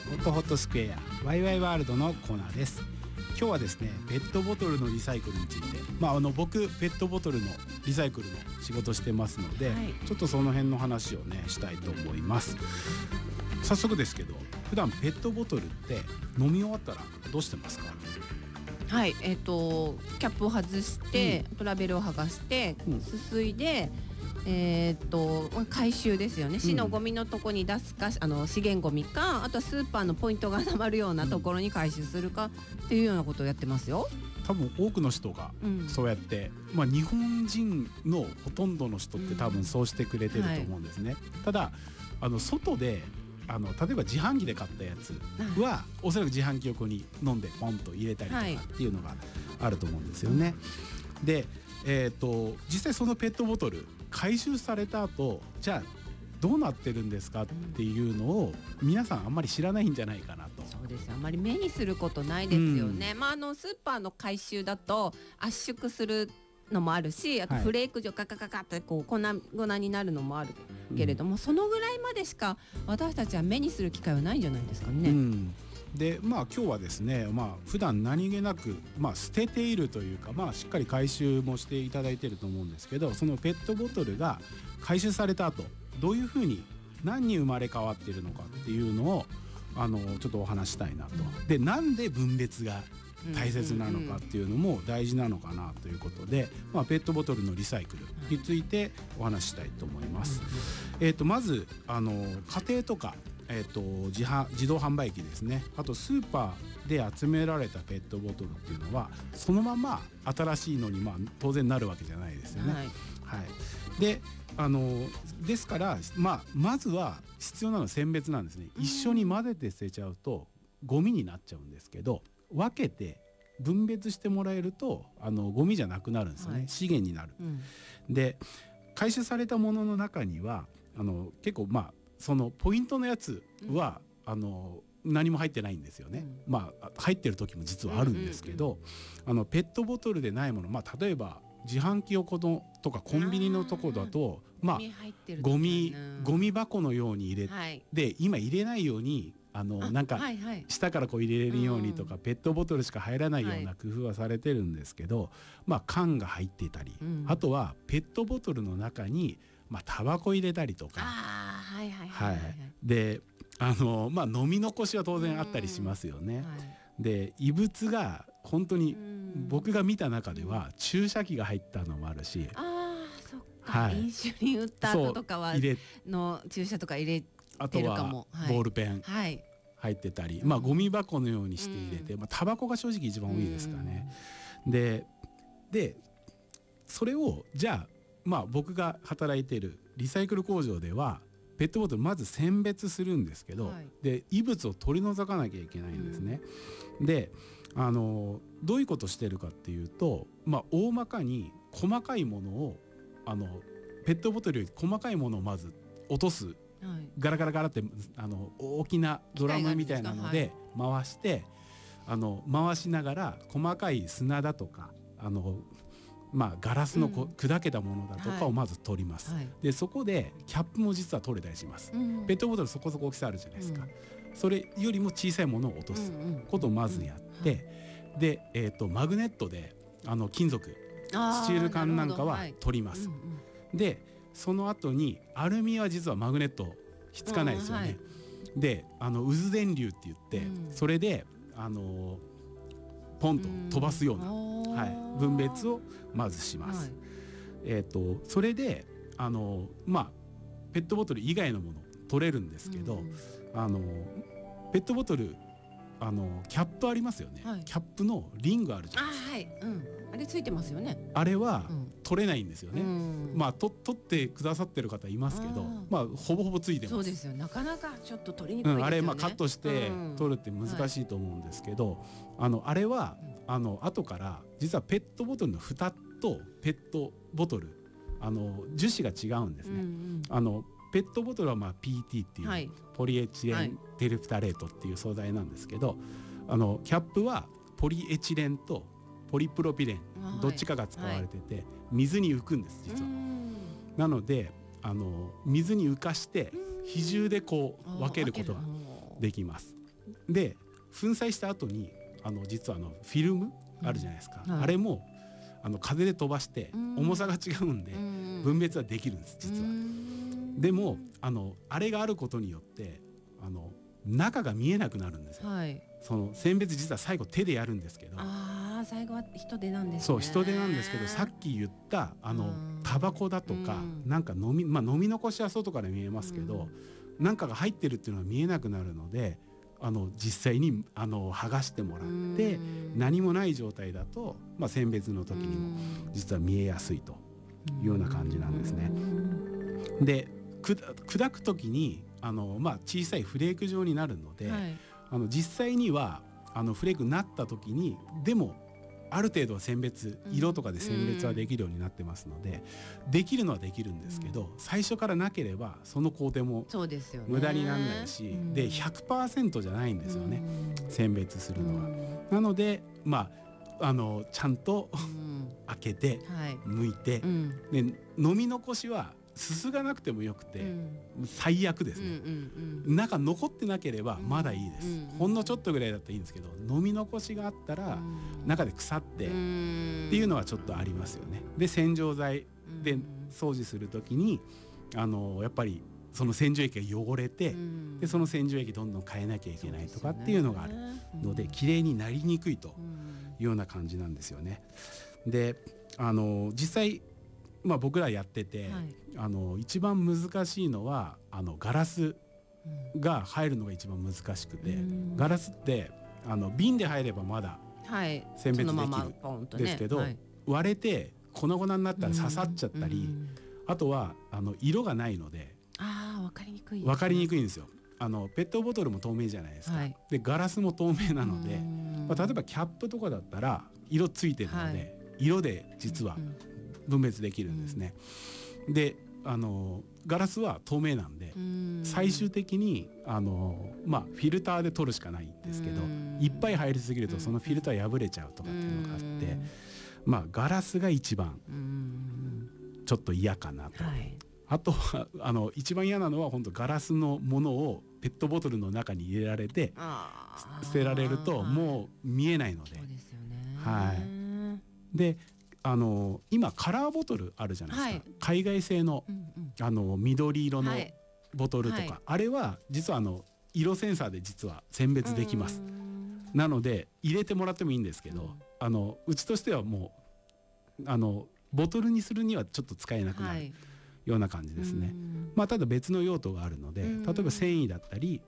ホットホットスクエアワイワイワールドのコーナーです。今日はですねペットボトルのリサイクルについて、僕ペットボトルのリサイクルの仕事してますので、ちょっとその辺の話をねしたいと思います。早速ですけど、普段ペットボトルって飲み終わったらどうしてますか？ はい、キャップを外して、ラベルを剥がして、すすいで、回収ですよね。市のゴミのとこに出すか、資源ゴミか、あとはスーパーのポイントが溜まるようなところに回収するかっていうようなことをやってますよ。 多分多くの人がそうやって、日本人のほとんどの人って多分そうしてくれてると思うんですね。ただ外で例えば自販機で買ったやつは、おそらく自販機横に飲んでポンと入れたりとかっていうのがあると思うんですよね。で、実際そのペットボトル回収された後、じゃあどうなってるんですかっていうのを皆さんあんまり知らないんじゃないかなと。 そうですよ、あんまり目にすることないですよね。スーパーの回収だと圧縮するのもあるし、あとフレーク状ガガガガってこう粉々になるのもあるけれども、そのぐらいまでしか私たちは目にする機会はないんじゃないですかね。 で今日はですね、普段何気なく、捨てているというか、しっかり回収もしていただいていると思うんですけど、そのペットボトルが回収された後どういうふうに何に生まれ変わっているのかっていうのをちょっとお話したいなと。で、なんで分別が大切なのかっていうのも大事なのかなということで、ペットボトルのリサイクルについてお話ししたいと思います。まず家庭とか、自動販売機ですね、あとスーパーで集められたペットボトルっていうのはそのまま新しいのに当然なるわけじゃないですよね。でですから、まずは必要なのは選別なんですね。一緒に混ぜて捨てちゃうとゴミになっちゃうんですけど、分けて分別してもらえるとゴミじゃなくなるんですよね。資源になる。で、回収されたものの中には結構そのポイントのやつは何も入ってないんですよね。入ってる時も実はあるんですけど、ペットボトルでないもの、例えば自販機横のとかコンビニのとこだとゴミ箱のように入れて、今入れないようになんか下からこう入れれるようにとか、ペットボトルしか入らないような工夫はされてるんですけど、缶が入っていたり、あとはペットボトルの中にタバコ入れたりとか、で飲み残しは当然あったりしますよね。で、異物が本当に僕が見た中では注射器が入ったのもあるし、 インシュリン打った後とかはの注射とか入れてるかも。 あとはボールペン入ってたり、ゴミ箱のようにして入れて、タバコが正直一番多いですかね。でそれをじゃあ僕が働いているリサイクル工場ではペットボトルまず選別するんですけど、で異物を取り除かなきゃいけないんですね。でどういうことしてるかっていうと、大まかに細かいものをペットボトルより細かいものをまず落とす、ガラガラガラって大きなドラムみたいなので回して、回しながら細かい砂だとかガラスの砕けたものだとかをまず取ります。でそこでキャップも実は取れたりします。ペットボトルそこそこ大きさあるじゃないですか。それよりも小さいものを落とすことをまずやって、で、マグネットで金属スチール缶なんかは取ります。でその後にアルミは実はマグネットひっつかないですよね。で渦電流って言って、それでポンと飛ばすような、分別をまずします。それでペットボトル以外のもの取れるんですけど、ペットボトルキャップありますよね。キャップのリングあるじゃないですか。 あれついてますよね。 あれは取れないんですよね。取ってくださってる方いますけど、ほぼほぼついてます。 そうですよ。なかなかちょっと取りにくいですよね。 あれカットして取るって難しいと思うんですけど、あれは後から実はペットボトルの蓋とペットボトル樹脂が違うんですね。ペットボトルはPT っていうポリエチレンテルフタレートっていう素材なんですけど、キャップはポリエチレンとポリプロピレンどっちかが使われてて、水に浮くんです実は。なので水に浮かして比重でこう分けることができます。 で粉砕した後に実はフィルムあるじゃないですか、あれも風で飛ばして重さが違うんで分別はできるんです実は。でもあれがあることによって中が見えなくなるんですよ、はい、その選別実は最後手でやるんですけど、 最後は人手なんですね。 そう人手なんですけど、さっき言ったタバコだとかなんか飲み残しは外から見えますけど、なんかが入ってるっていうのは見えなくなるので実際に剥がしてもらって何もない状態だと、選別の時にも実は見えやすいというような感じなんですね。で砕く時に小さいフレーク状になるので、はい、実際にはフレークになった時にでもある程度は選別色とかで選別はできるようになってますので、できるのはできるんですけど、最初からなければその工程も無駄にならないし、で 100% じゃないんですよね、選別するのは。なのでちゃんと開けて剥いて、で飲み残しはすすがなくてもよくて、最悪ですね、中残ってなければまだいいです、ほんのちょっとぐらいだったらいいんですけど、飲み残しがあったら中で腐ってっていうのはちょっとありますよね。で洗浄剤で掃除するときにやっぱりその洗浄液が汚れて、でその洗浄液どんどん変えなきゃいけないとかっていうのがあるので、綺麗になりにくいというような感じなんですよね。で実際僕らやってて、一番難しいのはガラスが入るのが一番難しくて、ガラスって瓶で入ればまだ選別できるんですけど、割れて粉々になったら刺さっちゃったり、あとは色がないので分かりにくいんですよ。ペットボトルも透明じゃないですか、でガラスも透明なので、例えばキャップとかだったら色ついてるので、色で実は分別できるんですね。でガラスは透明なんで、最終的にフィルターで取るしかないんですけど、いっぱい入りすぎるとそのフィルター破れちゃうとかっていうのがあって、ガラスが一番ちょっと嫌かなと。あとは一番嫌なのは本当ガラスのものをペットボトルの中に入れられて捨てられるともう見えないので。で今カラーボトルあるじゃないですか、海外製の、緑色のボトルとか、あれは実は色センサーで実は選別できます。なので入れてもらってもいいんですけど、うちとしてはもうボトルにするにはちょっと使えなくなるような感じですね。ただ別の用途があるので、例えば繊維だったり、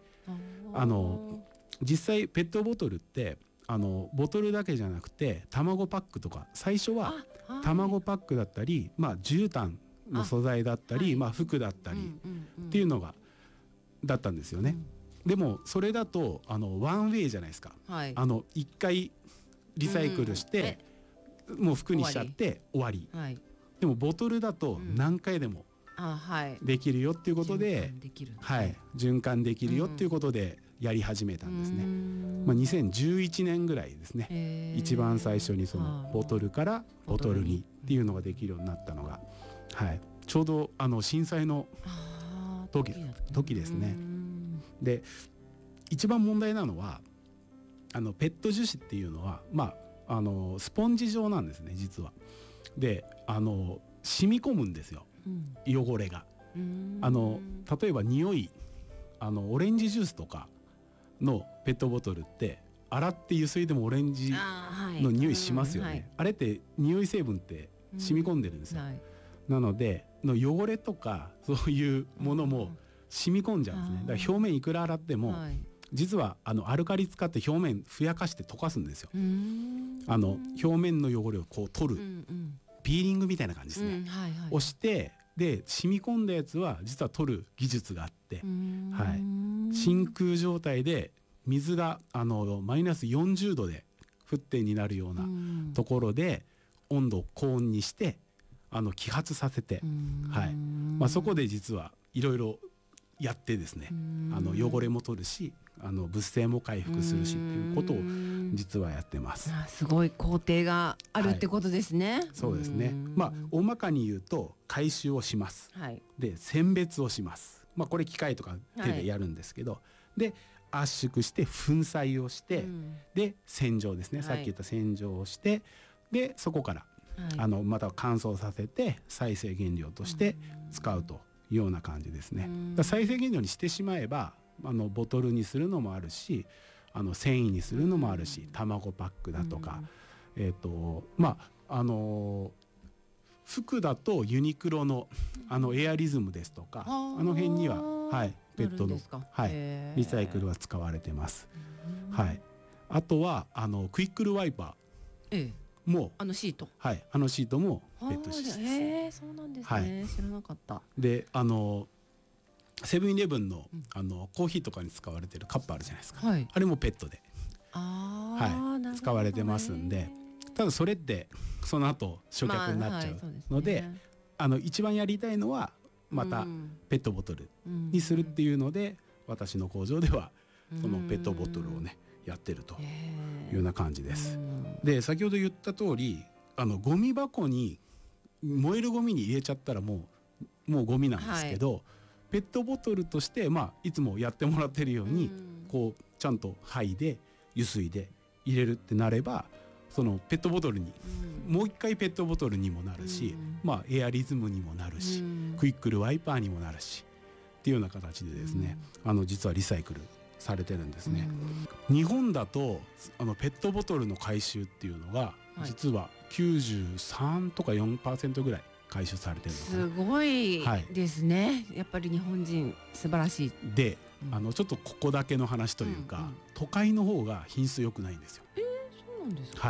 実際ペットボトルってボトルだけじゃなくて卵パックとか、最初は卵パックだったり、絨毯の素材だったり、服だったりっていうのがだったんですよね。でもそれだとワンウェイじゃないですか、一回リサイクルして、もう服にしちゃって終わり、でもボトルだと何回でもできるよっていうことで、循環できるよっていうことでやり始めたんですね。2011年ぐらいですね、一番最初にそのボトルからボトルにっていうのができるようになったのが、ちょうど震災の時ですね。で一番問題なのはペット樹脂っていうのはスポンジ状なんですね実は。で染み込むんですよ、汚れが。例えば匂いオレンジジュースとかのペットボトルって洗ってゆすいでもオレンジの匂いしますよね。あれって匂い成分って染み込んでるんですよ。なので汚れとかそういうものも染み込んじゃうんですね。だから表面いくら洗っても、実はアルカリ使って表面ふやかして溶かすんですよ。表面の汚れをこう取る、ピーリングみたいな感じですね、をして、で染み込んだやつは実は取る技術があって、真空状態で水がマイナス40度で沸点になるようなところで温度を高温にして揮発させて、そこで実はいろいろやってですね、汚れも取るし物性も回復するしっていうことを実はやってます。 すごい工程があるってことですね。 そうですね。大まかに言うと回収をします、で選別をします。これ機械とか手でやるんですけど、 で圧縮して粉砕をして、で洗浄ですね、 はい、 さっき言った洗浄をしてでそこから、 はい、 また乾燥させて再生原料として使うというような感じですね。だ再生原料にしてしまえばボトルにするのもあるし繊維にするのもあるし、卵パックだとか、服だとユニクロのエアリズムですとか辺には、はい、ペットの、はい、リサイクルは使われてます。はい、あとはクイックルワイパーも、 シート、 はい、シートもペットシートです。 そうなんですね、はい、知らなかった。 でセブンイレブンの、コーヒーとかに使われてるカップあるじゃないですか、はい、あれもペットで、はい、使われてますんで、ただそれってその後焼却になっちゃうので、一番やりたいのはまたペットボトルにするっていうので、私の工場ではそのペットボトルをねやってるというような感じです。で先ほど言った通りゴミ箱に燃えるゴミに入れちゃったらもうゴミなんですけど、はい、ペットボトルとして、いつもやってもらってるように、こうちゃんと剥いで油水で入れるってなればそのペットボトルに、もう一回ペットボトルにもなるし、エアリズムにもなるし、クイックルワイパーにもなるしっていうような形でですね、実はリサイクルされてるんですね。日本だとペットボトルの回収っていうのが実は93とか 4% ぐらい回収されてるのかな。 すごいですね、やっぱり日本人素晴らしい。 でちょっとここだけの話というか、都会の方が品質良くないんですよ。 そうなんですか？ はい、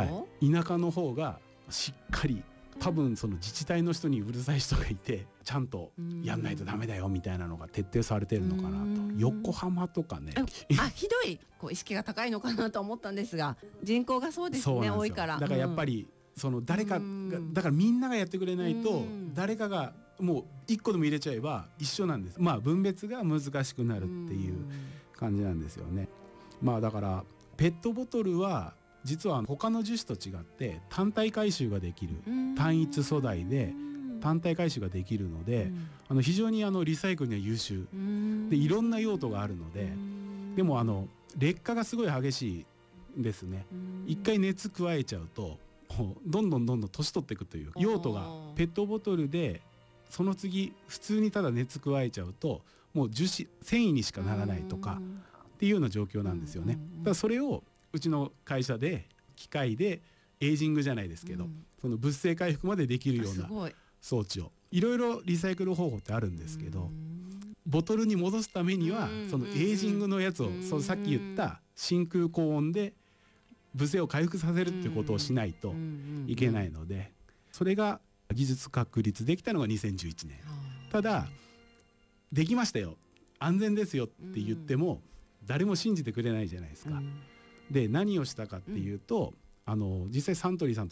田舎の方がしっかり、多分その自治体の人にうるさい人がいてちゃんとやんないとダメだよみたいなのが徹底されてるのかなと。横浜とかね、 ひどい意識が高いのかなと思ったんですが、人口がそうですね、多いから。 だからやっぱりその誰かが、だからみんながやってくれないと誰かがもう1個でも入れちゃえば一緒なんです。分別が難しくなるっていう感じなんですよね。だからペットボトルは実は他の樹脂と違って単体回収ができる、単一素材で単体回収ができるので、非常にリサイクルには優秀で、いろんな用途があるので、でも劣化がすごい激しいんですね。一回熱加えちゃうとどんどん年取っていくという用途が、ペットボトルでその次普通にただ熱加えちゃうともう樹脂繊維にしかならないとかっていうような状況なんですよね。だからそれをうちの会社で機械でエイジングじゃないですけど、その物性回復までできるような装置を、いろいろリサイクル方法ってあるんですけど、ボトルに戻すためにはそのエイジングのやつを、さっき言った真空高温で物性を回復させるっていうことをしないといけないので、それが技術確立できたのが2011年。ただできましたよ、安全ですよって言っても誰も信じてくれないじゃないですか。で何をしたかっていうと、実際サントリーさん